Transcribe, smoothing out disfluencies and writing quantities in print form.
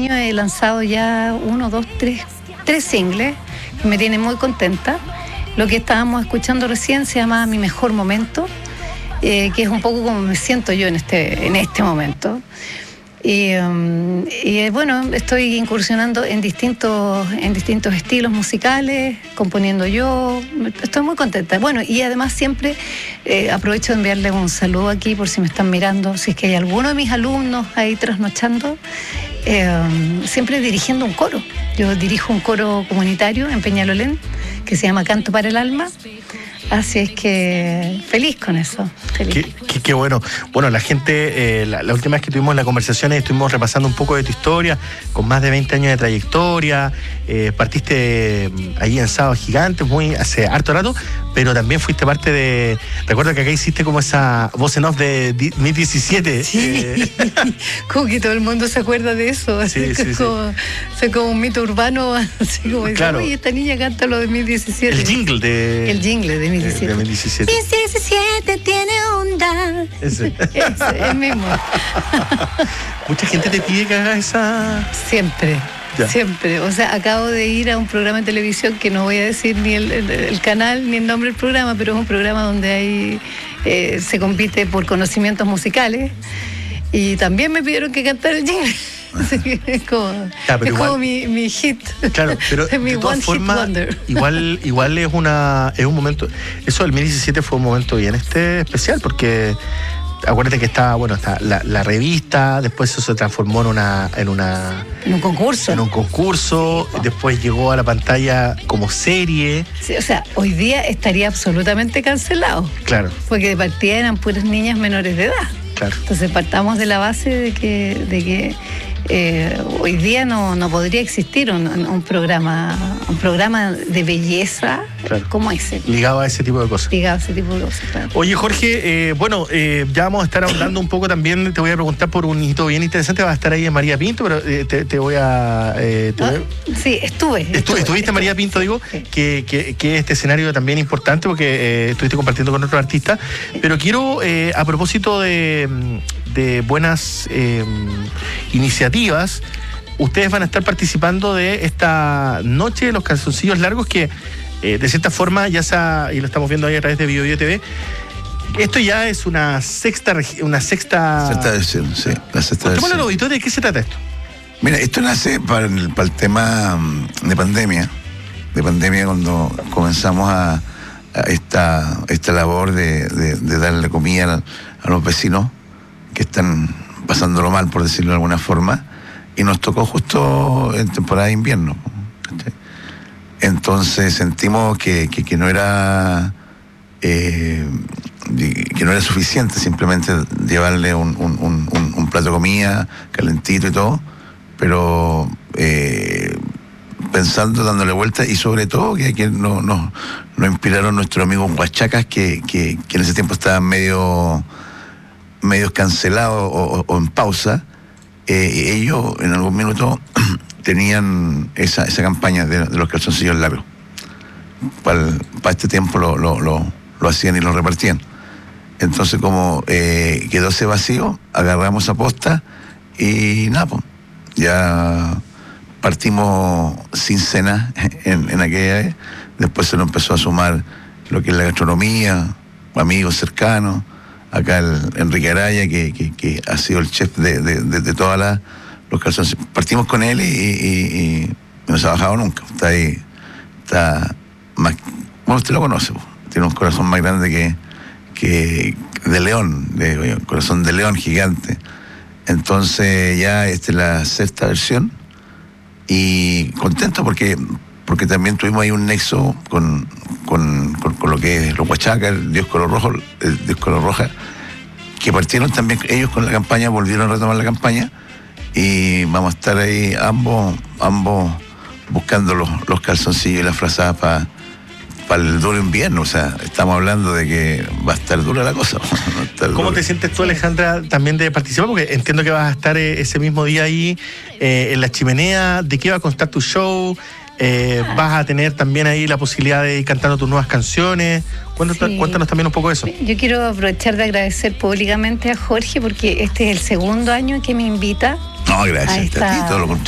año he lanzado ya 3 singles, que me tienen muy contenta. Lo que estábamos escuchando recién se llama Mi Mejor Momento, que es un poco como me siento yo en este momento. Y bueno, estoy incursionando en distintos estilos musicales, componiendo yo, estoy muy contenta. Bueno, y además siempre aprovecho de enviarle un saludo aquí por si me están mirando, si es que hay alguno de mis alumnos ahí trasnochando, siempre dirigiendo un coro. Yo dirijo un coro comunitario en Peñalolén que se llama Canto para el Alma. Así es que feliz con eso. Feliz. Qué bueno. Bueno, la gente, la última vez que tuvimos la conversación estuvimos repasando un poco de tu historia, con más de 20 años de trayectoria. Partiste ahí en Sábado Gigante hace harto rato, pero también fuiste parte de... Recuerdo que acá hiciste como esa voz en off de 2017. Sí, como que todo el mundo se acuerda de eso. Sí, como un mito urbano, así como claro. Uy, esta niña canta lo de 2017. El jingle de 2017. 2017. 2017 tiene onda. Ese. El mismo. Mucha gente te pide que hagas esa... Siempre. O sea, acabo de ir a un programa de televisión que no voy a decir ni el canal ni el nombre del programa, pero es un programa donde se compite por conocimientos musicales y también me pidieron que cantara el jingle. Así que es como mi hit. Claro, pero es mi de todas formas, igual es un momento. Eso del 2017 fue un momento bien especial, porque acuérdate que está la revista, después eso se transformó en un concurso, después llegó a la pantalla como serie. Sí, o sea, hoy día estaría absolutamente cancelado. Claro. Porque de partida eran puras niñas menores de edad. Claro. Entonces partamos de la base de que hoy día no podría existir un programa de belleza, claro, como ese. Ligado a ese tipo de cosas. Claro. Oye, Jorge, ya vamos a estar hablando un poco también, te voy a preguntar por un hito bien interesante, vas a estar ahí en María Pinto, pero te voy a... Sí, estuviste en María Pinto, digo, sí. que este escenario también importante, porque estuviste compartiendo con otros artistas, pero quiero, a propósito de buenas iniciativas, ustedes van a estar participando de esta noche de los calzoncillos largos que de cierta forma y lo estamos viendo ahí a través de BioBio TV. Esto ya es una sexta versión, sí. La sexta versión. Al auditorio, ¿de qué se trata esto? Mira, esto nace para el tema de pandemia. Cuando comenzamos a esta labor de darle comida a los vecinos que están pasándolo mal, por decirlo de alguna forma, y nos tocó justo en temporada de invierno. Entonces sentimos que no era suficiente simplemente llevarle un plato de comida calentito y todo, pero pensando, dándole vuelta, y sobre todo que nos inspiraron nuestros amigos huachacas que en ese tiempo estaban medio cancelados o en pausa. Ellos en algún minuto tenían esa campaña de los calzoncillos largos. Para este tiempo lo hacían y lo repartían. Entonces, como quedó ese vacío, agarramos esa posta y nada, pues, ya partimos sin cena en aquella. Después se nos empezó a sumar lo que es la gastronomía, amigos cercanos. Acá el Enrique Araya, que ha sido el chef de todas los calzoncillos. Partimos con él y no se ha bajado nunca. Está ahí, está más... Bueno, usted lo conoce, tiene un corazón más grande que de león, un corazón de león gigante. Entonces ya esta es la sexta versión y contento porque también tuvimos ahí un nexo con lo que es los huachacas, el Dios Color Roja, que partieron también ellos con la campaña, volvieron a retomar la campaña y vamos a estar ahí ambos buscando los calzoncillos y las frazadas para el duro invierno. O sea, estamos hablando de que va a estar dura la cosa. ¿Cómo te sientes tú, Alejandra, también de participar? Porque entiendo que vas a estar ese mismo día ahí en la chimenea. ¿De qué va a constar tu show? Vas a tener también ahí la posibilidad de ir cantando tus nuevas canciones. Cuéntanos también un poco de eso. Yo quiero aprovechar de agradecer públicamente a Jorge porque este es el segundo año que me invita. No, gracias a ti, todo lo contrario.